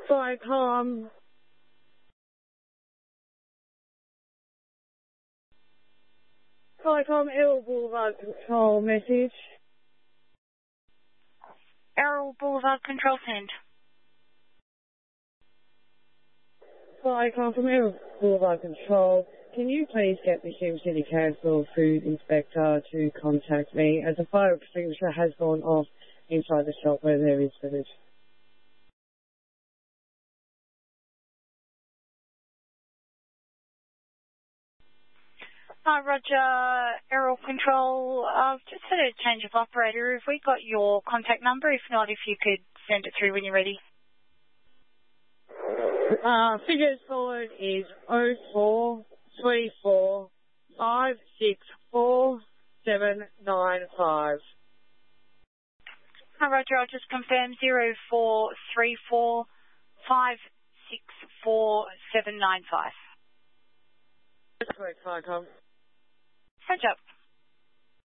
Viacom. Viacom, Errol Boulevard Control message. Errol Boulevard Control send. Viacom from Errol Boulevard Control. Can you please get the Hume City Council Food Inspector to contact me as a fire extinguisher has gone off inside the shop where there is food? Roger, Errol Control. I've just had a change of operator. Have we got your contact number? If not, if you could send it through when you're ready. Figures forward is 0434 564 795. Hi, Roger. I'll just confirm 0434 564 795. That's correct, Viacom. Roger.